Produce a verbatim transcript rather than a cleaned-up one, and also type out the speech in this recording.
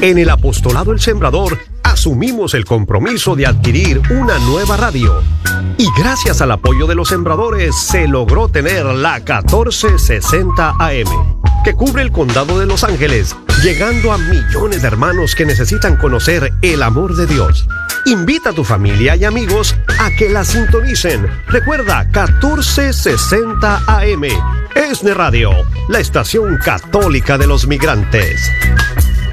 En el Apostolado El Sembrador asumimos el compromiso de adquirir una nueva radio. Y gracias al apoyo de los sembradores se logró tener la catorce sesenta A M, que cubre el condado de Los Ángeles, llegando a millones de hermanos que necesitan conocer el amor de Dios. Invita a tu familia y amigos a que la sintonicen. Recuerda, catorce sesenta A M. ESNE Radio, la estación católica de los migrantes.